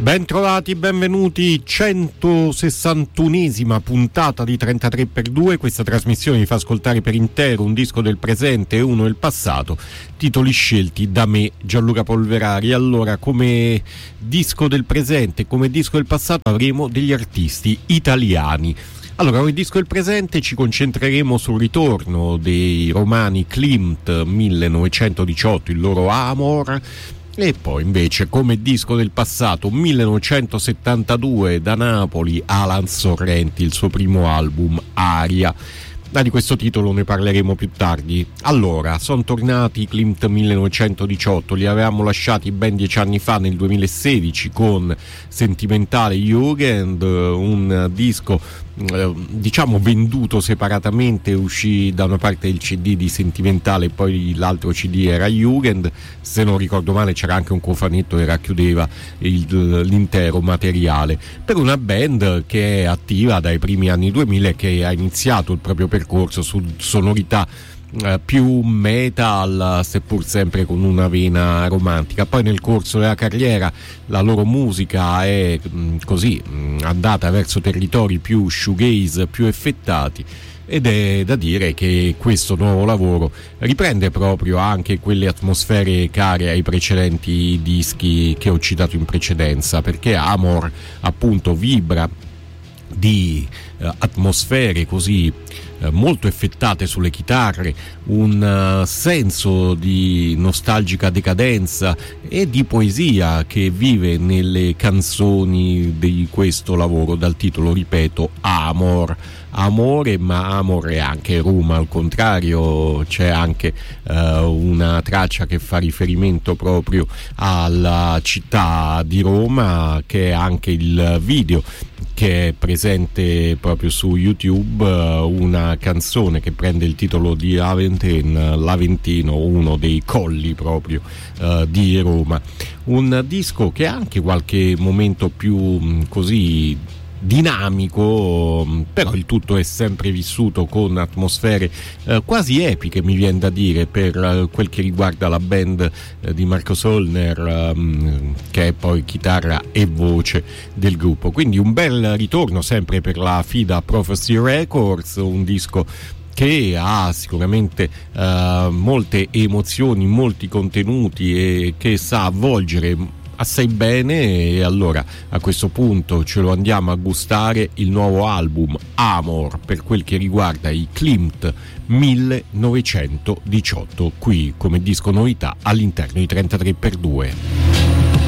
Ben trovati, benvenuti, 161esima puntata di 33x2. Questa trasmissione vi fa ascoltare per intero un disco del presente e uno del passato, titoli scelti da me, Gianluca Polverari. Allora, come disco del presente, come disco del passato, avremo degli artisti italiani. Allora, come disco del presente ci concentreremo sul ritorno dei romani Klimt 1918, il loro Amor. E poi invece come disco del passato 1972 da Napoli, Alan Sorrenti, il suo primo album Aria. Di questo titolo ne parleremo più tardi. Allora, sono tornati i Klimt 1918, li avevamo lasciati ben 10 anni fa, nel 2016, con Sentimentale Jugend, un disco diciamo venduto separatamente. Uscì da una parte il CD di Sentimentale e poi l'altro CD era Jugend. Se non ricordo male c'era anche un cofanetto che racchiudeva l'intero materiale, per una band che è attiva dai primi anni 2000 e che ha iniziato il proprio percorso su sonorità più metal, seppur sempre con una vena romantica. Poi nel corso della carriera la loro musica è così andata verso territori più shoegaze, più effettati, ed è da dire che questo nuovo lavoro riprende proprio anche quelle atmosfere care ai precedenti dischi che ho citato in precedenza, perché Amor appunto vibra di atmosfere così molto effettate sulle chitarre, un senso di nostalgica decadenza e di poesia che vive nelle canzoni di questo lavoro, dal titolo, ripeto, Amor. Amore, ma Amor è anche Roma, al contrario. C'è anche una traccia che fa riferimento proprio alla città di Roma, che è anche il video che è presente proprio su YouTube, una canzone che prende il titolo di l'Aventino, uno dei colli proprio di Roma. Un disco che ha anche qualche momento più così dinamico, però il tutto è sempre vissuto con atmosfere quasi epiche, mi viene da dire, per quel che riguarda la band di Marco Sollner, che è poi chitarra e voce del gruppo. Quindi un bel ritorno sempre per la Fida Prophecy Records, un disco che ha sicuramente molte emozioni, molti contenuti e che sa avvolgere assai bene. E allora a questo punto ce lo andiamo a gustare, il nuovo album Amor per quel che riguarda i Klimt 1918, qui come disco novità all'interno di 33x2.